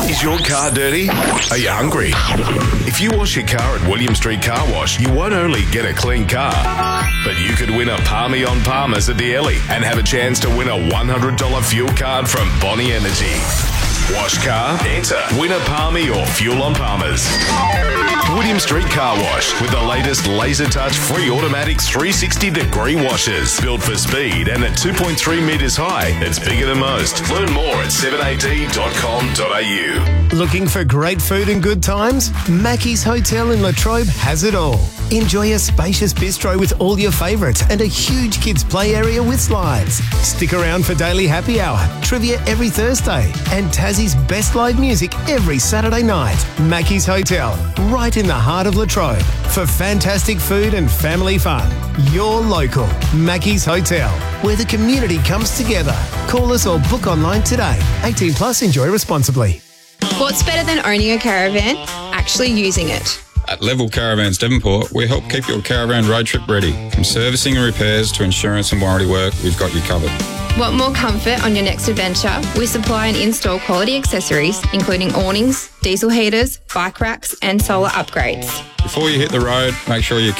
Is your car dirty? Are you hungry? If you wash your car at William Street Car Wash, you won't only get a clean car, but you could win a Palmy on Palmers at the Ellie and have a chance to win a $100 fuel card from Bonnie Energy. Wash car, enter, win a Palmy or fuel on Palmers. William Street Car Wash with the latest laser touch free automatic 360-degree washers. Built for speed and at 2.3 metres high. It's bigger than most. Learn more at 7ad.com.au. Looking for great food and good times? Mackey's Hotel in Latrobe has it all. Enjoy a spacious bistro with all your favourites and a huge kids play area with slides. Stick around for daily happy hour, trivia every Thursday, and Tassie's best live music every Saturday night. Mackey's Hotel, right in the heart of Latrobe. For fantastic food and family fun. Your local Mackey's Hotel, where the community comes together. Call us or book online today. 18 plus, enjoy responsibly. What's better than owning a caravan? Actually using it. At Level Caravans Devonport, we help keep your caravan road trip ready. From servicing and repairs to insurance and warranty work, we've got you covered. Want more comfort on your next adventure? We supply and install quality accessories, including awnings, diesel heaters, bike racks, and solar upgrades. Before you hit the road, make sure your